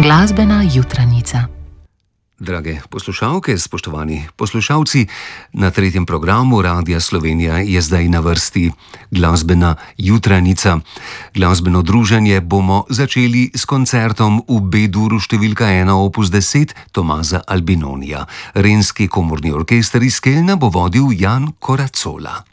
Glasbena jutranica. Drage poslušalke, spoštovani poslušalci, na tretjem programu Radia Slovenija je zdaj na vrsti glasbena jutranica. Glasbeno druženje bomo začeli s koncertom v B-duru številka 1 opus 10 Tomaza Albinonija. Renski komorni orkester iz Kelna bo vodil Jan Koracola.